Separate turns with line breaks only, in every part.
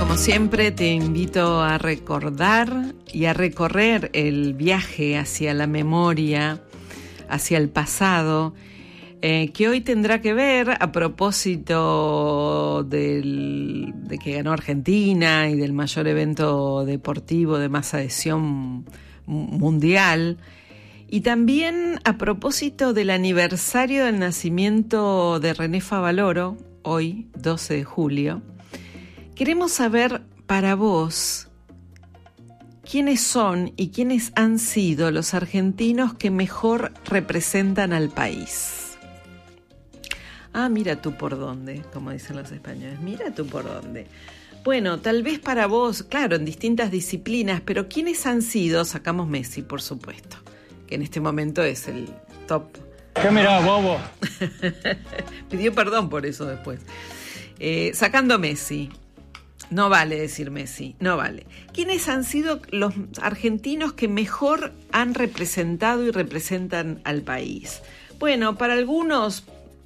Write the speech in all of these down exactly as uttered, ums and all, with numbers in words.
Como siempre, te invito a recordar y a recorrer el viaje hacia la memoria, hacia el pasado, eh, que hoy tendrá que ver a propósito del, de que ganó Argentina y del mayor evento deportivo de más adhesión mundial, y también a propósito del aniversario del nacimiento de René Favaloro, hoy, doce de julio. Queremos saber para vos quiénes son y quiénes han sido los argentinos que mejor representan al país. Ah, mira tú por dónde, como dicen los españoles, mira tú por dónde. Bueno, tal vez para vos, claro, en distintas disciplinas, pero ¿quiénes han sido? Sacamos Messi, por supuesto, que en este momento es el top.
¿Qué mirás, bobo?
Pidió perdón por eso después. Eh, sacando Messi. No vale decir Messi, no vale. ¿Quiénes han sido los argentinos que mejor han representado y representan al país? Bueno, para algunos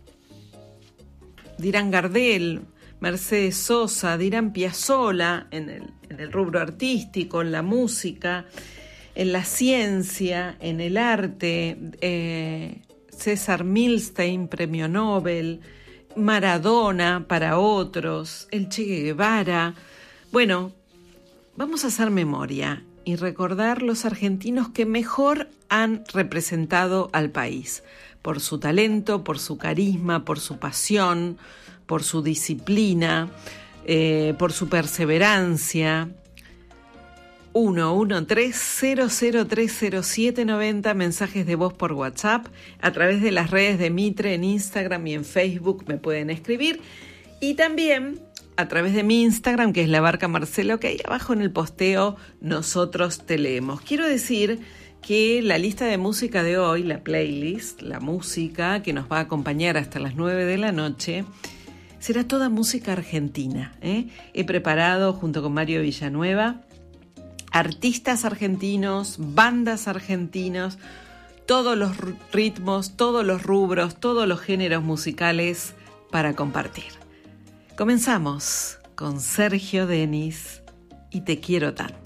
dirán Gardel, Mercedes Sosa, dirán Piazzolla en el, en el rubro artístico, en la música, en la ciencia, en el arte, eh, César Milstein, premio Nobel, Maradona para otros, el Che Guevara. Bueno, vamos a hacer memoria y recordar los argentinos que mejor han representado al país, por su talento, por su carisma, por su pasión, por su disciplina, eh, por su perseverancia. uno uno tres cero cero tres cero siete nueve cero, mensajes de voz por WhatsApp, a través de las redes de Mitre en Instagram y en Facebook me pueden escribir, y también a través de mi Instagram, que es La Barca Marcelo, que ahí abajo en el posteo nosotros te leemos. Quiero decir que la lista de música de hoy, la playlist, la música que nos va a acompañar hasta las nueve de la noche, será toda música argentina, ¿eh? He preparado junto con Mario Villanueva artistas argentinos, bandas argentinos, todos los ritmos, todos los rubros, todos los géneros musicales para compartir. Comenzamos con Sergio Denis y Te quiero tanto.